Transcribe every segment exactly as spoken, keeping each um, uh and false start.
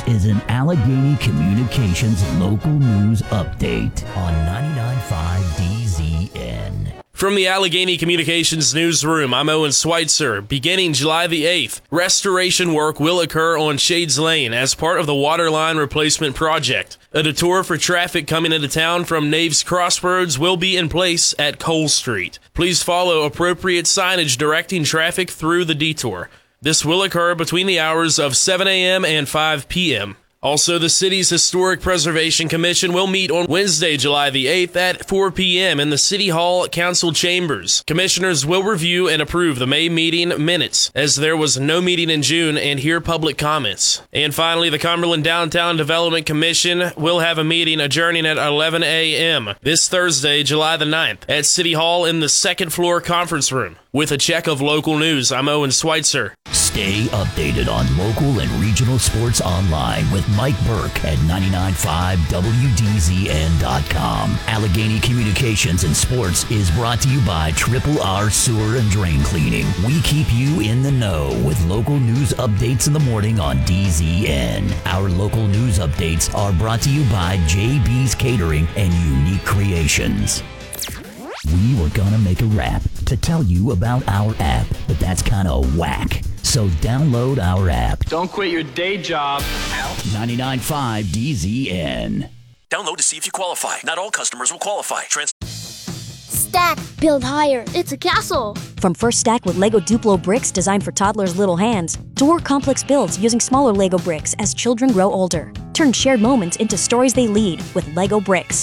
is an Allegheny Communications local news update on ninety-nine point five D Z N. From the Allegheny Communications newsroom, I'm Owen Schweitzer. Beginning July the eighth, restoration work will occur on Shades Lane as part of the water line replacement project. A detour for traffic coming into town from Naves Crossroads will be in place at Cole Street. Please follow appropriate signage directing traffic through the detour. This will occur between the hours of seven a.m. and five p.m. Also, the city's Historic Preservation Commission will meet on Wednesday, July the eighth at four p.m. in the City Hall Council Chambers. Commissioners will review and approve the May meeting minutes, as there was no meeting in June, and hear public comments. And finally, the Cumberland Downtown Development Commission will have a meeting adjourning at eleven a.m. this Thursday, July the ninth, at City Hall in the second floor conference room. With a check of local news, I'm Owen Schweitzer. Stay updated on local and regional sports online with Mike Burke at ninety-nine point five W D Z N dot com. Allegheny Communications and Sports is brought to you by Triple R Sewer and Drain Cleaning. We keep you in the know with local news updates in the morning on D Z N. Our local news updates are brought to you by J B's Catering and Unique Creations. We were gonna make a rap to tell you about our app, but that's kinda whack. So download our app. Don't quit your day job. ninety-nine point five D Z N. Download to see if you qualify. Not all customers will qualify. Trans- Stack, build higher. It's a castle. From First Stack with Lego Duplo bricks designed for toddlers' little hands, to more complex builds using smaller Lego bricks as children grow older. Turn shared moments into stories they lead with Lego bricks.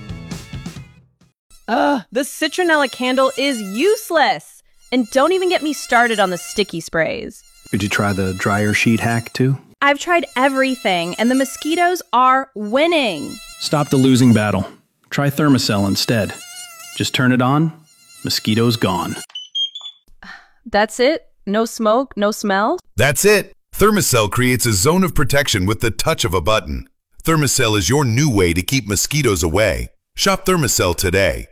Ugh, the citronella candle is useless! And don't even get me started on the sticky sprays. Did you try the dryer sheet hack too? I've tried everything, and the mosquitoes are winning. Stop the losing battle. Try Thermacell instead. Just turn it on, mosquitoes gone. That's it? No smoke, no smell? That's it! Thermacell creates a zone of protection with the touch of a button. Thermacell is your new way to keep mosquitoes away. Shop Thermacell today.